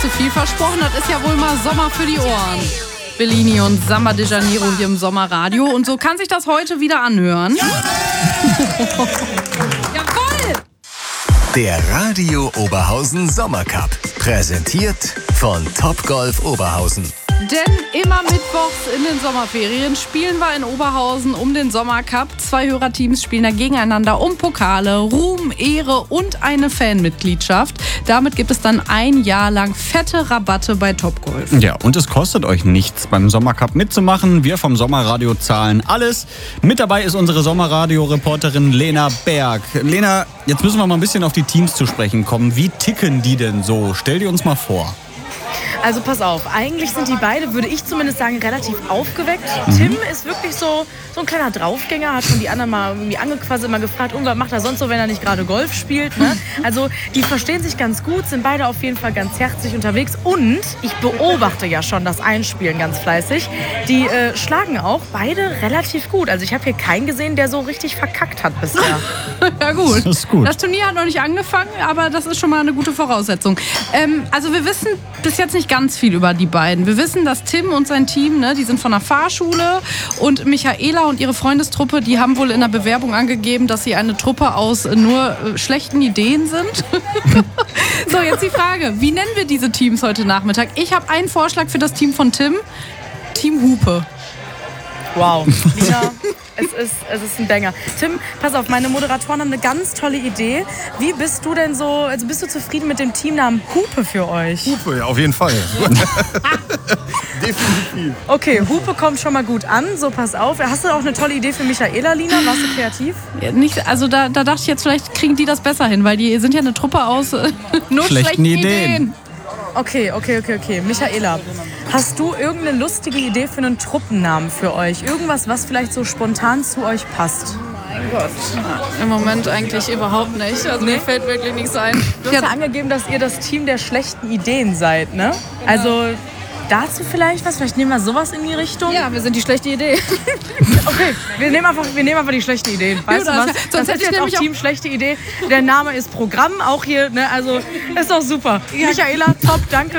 zu viel versprochen. Das ist ja wohl mal Sommer für die Ohren. Bellini und Samba de Janeiro hier im Sommerradio. Und so kann sich das heute wieder anhören. Ja. Jawohl! Der Radio Oberhausen Sommercup. Präsentiert von Topgolf Oberhausen. Denn immer mittwochs in den Sommerferien spielen wir in Oberhausen um den Sommercup. 2 Hörerteams spielen da gegeneinander um Pokale, Ruhm, Ehre und eine Fanmitgliedschaft. Damit gibt es dann ein Jahr lang fette Rabatte bei Topgolf. Ja, und es kostet euch nichts, beim Sommercup mitzumachen. Wir vom Sommerradio zahlen alles. Mit dabei ist unsere Sommerradio-Reporterin Lena Berg. Lena, jetzt müssen wir mal ein bisschen auf die Teams zu sprechen kommen. Wie ticken die denn so? Stell dir uns mal vor. Also pass auf, eigentlich sind die beide, würde ich zumindest sagen, relativ aufgeweckt. Tim ist wirklich so ein kleiner Draufgänger, hat schon die anderen mal irgendwie angequasselt, mal gefragt, was macht er sonst so, wenn er nicht gerade Golf spielt. Ne? Also die verstehen sich ganz gut, sind beide auf jeden Fall ganz herzlich unterwegs. Und ich beobachte ja schon das Einspielen ganz fleißig. Die schlagen auch beide relativ gut. Also ich habe hier keinen gesehen, der so richtig verkackt hat bisher. Ja gut. Das ist gut. Das Turnier hat noch nicht angefangen, aber das ist schon mal eine gute Voraussetzung. Also wir wissen bis jetzt nicht ganz viel über die beiden. Wir wissen, dass Tim und sein Team, ne, die sind von der Fahrschule, und Michaela und ihre Freundestruppe, die haben wohl in der Bewerbung angegeben, dass sie eine Truppe aus nur schlechten Ideen sind. So, jetzt die Frage, wie nennen wir diese Teams heute Nachmittag? Ich habe einen Vorschlag für das Team von Tim. Team Hupe. Wow, Lina, es ist ein Banger. Tim, pass auf, meine Moderatoren haben eine ganz tolle Idee. Wie bist du denn so, also bist du zufrieden mit dem Teamnamen Hupe für euch? Hupe, ja, auf jeden Fall. Definitiv. Okay, Hupe kommt schon mal gut an, so pass auf. Hast du auch eine tolle Idee für Michaela, Lina? Warst du kreativ? Ja, nicht, also da dachte ich jetzt, vielleicht kriegen die das besser hin, weil die sind ja eine Truppe aus nur schlechten Ideen. Okay. Michaela, hast du irgendeine lustige Idee für einen Truppennamen für euch? Irgendwas, was vielleicht so spontan zu euch passt? Mein Gott. Im Moment eigentlich überhaupt nicht. Also mir fällt wirklich nichts ein. Du hast ja angegeben, dass ihr das Team der schlechten Ideen seid, ne? Genau. Also dazu vielleicht was? Vielleicht nehmen wir sowas in die Richtung? Ja, wir sind die schlechte Idee. Okay, wir nehmen einfach die schlechten Ideen. Weißt du was? Sonst hätte ich jetzt auch Team schlechte Idee. Der Name ist Programm, auch hier, ne? Also ist doch super. Ja. Michaela, top, danke.